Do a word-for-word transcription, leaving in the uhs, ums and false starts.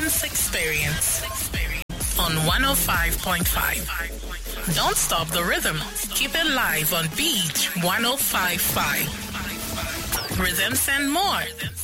dance experience on one oh five point five. Don't stop the rhythm. Keep it live on Beach one oh five point five. Rhythms and more.